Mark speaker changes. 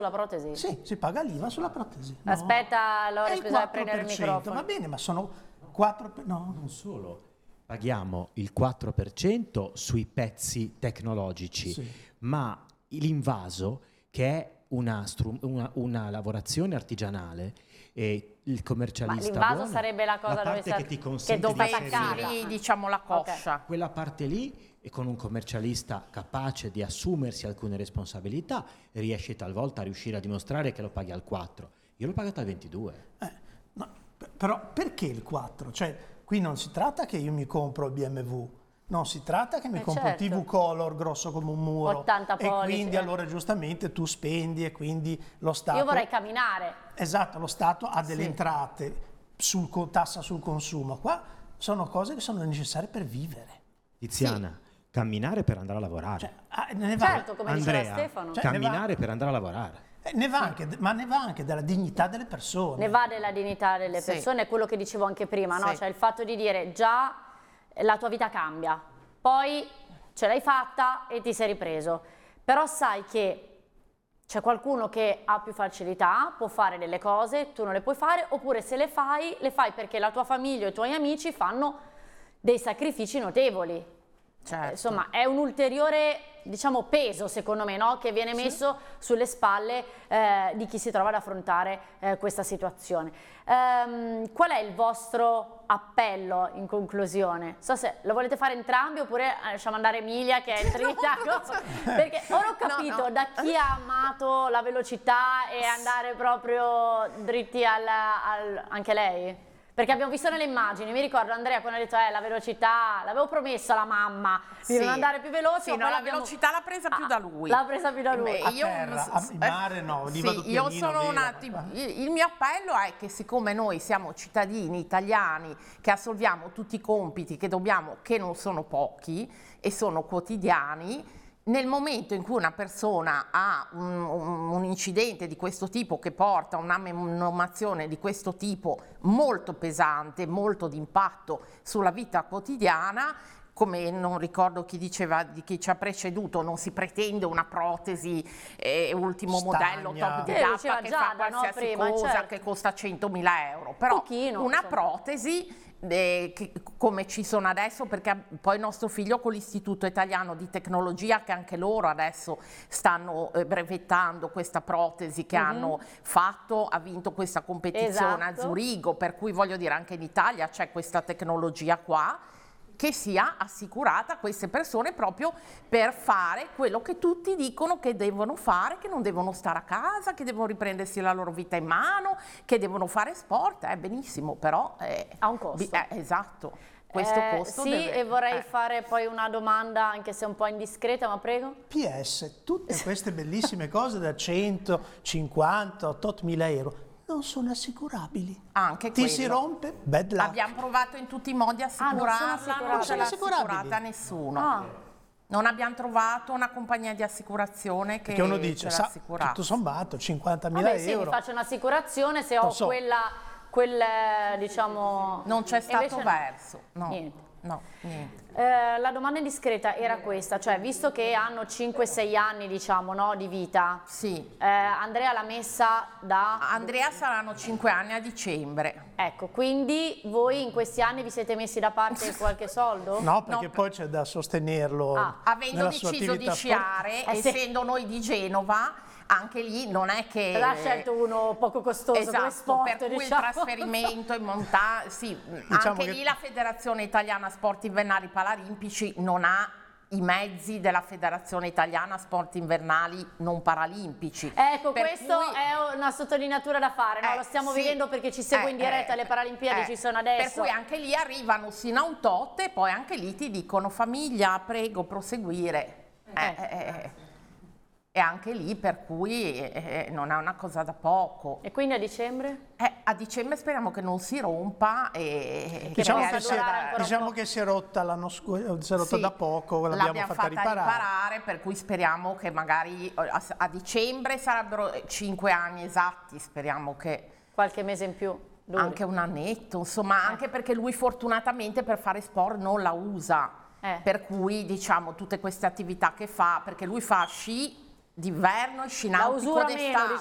Speaker 1: La protesi?
Speaker 2: Sì, si paga l'IVA sulla protesi. No.
Speaker 1: Aspetta, allora
Speaker 2: È il
Speaker 1: bisogna prendere il
Speaker 2: 4%,
Speaker 1: microfono.
Speaker 2: va bene, ma sono 4... No.
Speaker 3: Non solo, paghiamo il 4% sui pezzi tecnologici,
Speaker 2: Sì.
Speaker 3: ma l'invaso, che è una lavorazione artigianale, e il commercialista
Speaker 1: Ma l'invaso
Speaker 3: buono,
Speaker 1: sarebbe la cosa dove
Speaker 3: parte che ti
Speaker 1: che
Speaker 3: consente
Speaker 1: dove
Speaker 3: di
Speaker 1: attaccare.
Speaker 3: inserire
Speaker 4: Lì, diciamo, la coscia.
Speaker 3: quella parte lì, e con un commercialista capace di assumersi alcune responsabilità riesce talvolta a riuscire a dimostrare che lo paghi al 4. Io l'ho pagato al 22.
Speaker 2: No, però perché il 4? Cioè, qui non si tratta che io mi compro il BMW, non si tratta che mi compro
Speaker 1: certo.
Speaker 2: il TV Color grosso come un muro
Speaker 1: 80
Speaker 2: e
Speaker 1: pollici,
Speaker 2: quindi allora giustamente tu spendi e quindi lo Stato...
Speaker 1: Io vorrei camminare.
Speaker 2: Esatto, lo Stato ha delle entrate, tassa sul consumo. Qua sono cose che sono necessarie per vivere.
Speaker 3: Tiziana, camminare per andare a lavorare.
Speaker 2: Cioè, ne va,
Speaker 1: Certo, come diceva
Speaker 3: Andrea,
Speaker 1: Stefano.
Speaker 2: Cioè,
Speaker 3: camminare per andare a lavorare.
Speaker 2: ne va anche, ma ne va anche della dignità delle persone.
Speaker 1: Ne va della dignità delle
Speaker 4: Sì.
Speaker 1: persone, è quello che dicevo anche prima, no?
Speaker 4: Sì.
Speaker 1: Cioè il fatto di dire già la tua vita cambia, poi ce l'hai fatta e ti sei ripreso, però sai che c'è qualcuno che ha più facilità, può fare delle cose, tu non le puoi fare, oppure se le fai perché la tua famiglia o i tuoi amici fanno dei sacrifici notevoli.
Speaker 4: Certo.
Speaker 1: Insomma, è un ulteriore, diciamo, peso, secondo me, no? Che viene messo sulle spalle di chi si trova ad affrontare questa situazione. Qual è il vostro appello in conclusione? So se lo volete fare entrambi oppure lasciamo andare Emilia che è intrigata. Perché ora ho capito da chi ha amato la velocità e andare proprio dritti anche lei. Perché abbiamo visto nelle immagini, mi ricordo Andrea quando ha detto la velocità, l'avevo promesso alla mamma di non andare più veloce.
Speaker 4: Sì, no, la velocità l'ha presa più da lui.
Speaker 1: L'ha presa più da lui.
Speaker 2: A terra, in mare no, lì vado
Speaker 4: io
Speaker 2: pianino,
Speaker 4: sono
Speaker 2: vero.
Speaker 4: il mio appello è che siccome noi siamo cittadini italiani che assolviamo tutti i compiti che dobbiamo, che non sono pochi e sono quotidiani, nel momento in cui una persona ha un incidente di questo tipo che porta a una menomazione di questo tipo molto pesante, molto d'impatto sulla vita quotidiana, come non ricordo chi diceva di chi ci ha preceduto, non si pretende una protesi ultimo modello top di gamma
Speaker 1: diceva
Speaker 4: che
Speaker 1: Giada,
Speaker 4: fa qualsiasi
Speaker 1: prima,
Speaker 4: cosa
Speaker 1: certo.
Speaker 4: che costa 100.000 euro, però
Speaker 1: Pochino,
Speaker 4: una
Speaker 1: insomma.
Speaker 4: protesi come ci sono adesso, perché poi nostro figlio con l'Istituto Italiano di Tecnologia, che anche loro adesso stanno brevettando questa protesi che hanno fatto, ha vinto questa competizione a Zurigo, per cui voglio dire anche in Italia c'è questa tecnologia qua, che sia assicurata a queste persone proprio per fare quello che tutti dicono che devono fare, che non devono stare a casa, che devono riprendersi la loro vita in mano, che devono fare sport, benissimo, però
Speaker 1: ha un costo.
Speaker 4: Esatto, questo costo
Speaker 1: sì,
Speaker 4: deve...
Speaker 1: e vorrei fare poi una domanda, anche se un po' indiscreta, ma prego.
Speaker 2: PS, tutte queste bellissime cose da 150, 8.000 euro non sono assicurabili.
Speaker 4: Anche
Speaker 2: Ti
Speaker 4: quello.
Speaker 2: si rompe, bad luck.
Speaker 4: Abbiamo provato in tutti i modi a assicurarla, non ce l'ha assicurata nessuno. Non abbiamo trovato una compagnia di assicurazione che
Speaker 2: uno dice,
Speaker 4: ce l'assicurasse.
Speaker 2: tutto sommato, 50.000
Speaker 1: Vabbè, sì,
Speaker 2: euro.
Speaker 1: mi faccio un'assicurazione se ho
Speaker 2: Non so.
Speaker 1: quella, diciamo...
Speaker 4: Non c'è stato
Speaker 1: invece no.
Speaker 4: verso. No.
Speaker 1: Niente.
Speaker 4: No, niente.
Speaker 1: La domanda indiscreta era questa, cioè visto che hanno 5-6 anni diciamo no, di vita,
Speaker 4: Sì.
Speaker 1: Andrea l'ha messa da...
Speaker 4: Andrea saranno 5 anni a dicembre.
Speaker 1: Ecco, quindi voi in questi anni vi siete messi da parte qualche soldo?
Speaker 2: No, perché
Speaker 4: No,
Speaker 2: poi c'è da sostenerlo
Speaker 4: Avendo
Speaker 2: nella sua
Speaker 4: deciso di
Speaker 2: attività
Speaker 4: sciare,
Speaker 1: sì.
Speaker 4: essendo noi di Genova, anche lì non è che...
Speaker 1: L'ha scelto uno poco costoso come
Speaker 4: Esatto,
Speaker 1: sport,
Speaker 4: per cui
Speaker 1: diciamo.
Speaker 4: il trasferimento in montagna, sì,
Speaker 2: Diciamo
Speaker 4: anche
Speaker 2: che-
Speaker 4: lì la Federazione Italiana Sport Invernali Paralimpici non ha i mezzi della Federazione Italiana Sport Invernali non paralimpici.
Speaker 1: Ecco,
Speaker 4: Per
Speaker 1: questo
Speaker 4: cui-
Speaker 1: è una sottolineatura da fare, no? Lo stiamo
Speaker 4: sì.
Speaker 1: vivendo perché ci segue in diretta, le Paralimpiadi ci sono adesso.
Speaker 4: Per cui anche lì arrivano sino a un tot e poi anche lì ti dicono famiglia, prego, proseguire. E anche lì per cui non è una cosa da poco.
Speaker 1: E quindi a dicembre?
Speaker 4: A dicembre speriamo che non si rompa e
Speaker 2: Diciamo,
Speaker 1: possa
Speaker 2: che si,
Speaker 1: durare ancora un
Speaker 2: diciamo
Speaker 1: po'.
Speaker 2: che si è rotta l'anno scorso, si è rotta
Speaker 4: Sì,
Speaker 2: da poco, l'abbiamo fatta riparare.
Speaker 4: per cui speriamo che magari a dicembre sarebbero 5 anni esatti, speriamo che
Speaker 1: Qualche mese in più? Duri.
Speaker 4: anche un annetto, insomma, anche perché lui fortunatamente per fare sport non la usa, per cui diciamo tutte queste attività che fa, perché lui fa sci d'inverno e sci
Speaker 1: La
Speaker 4: nautico
Speaker 1: usura meno,
Speaker 4: d'estate.